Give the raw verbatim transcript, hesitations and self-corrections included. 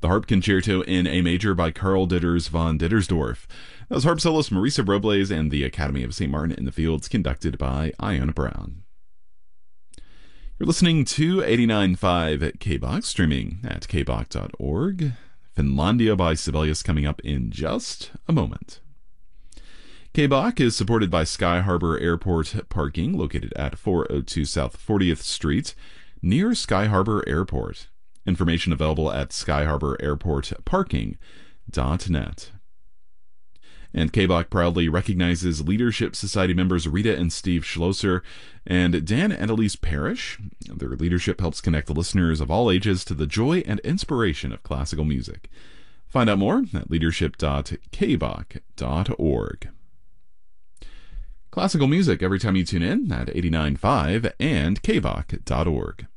The Harp Concerto in A Major by Carl Ditters von Dittersdorf. That was harp soloist Marisa Robles and the Academy of Saint Martin in the Fields, conducted by Iona Brown. You're listening to eighty-nine point five at K B O C, streaming at k b o c dot org. Finlandia by Sibelius coming up in just a moment. K B O C is supported by Sky Harbor Airport Parking, located at four oh two South fortieth Street, near Sky Harbor Airport. Information available at sky harbor airport parking dot net. And K B O C proudly recognizes Leadership Society members Rita and Steve Schlosser and Dan and Elise Parrish. Their leadership helps connect listeners of all ages to the joy and inspiration of classical music. Find out more at leadership dot k b o c dot org. Classical music every time you tune in at eighty-nine point five and k b o c dot org.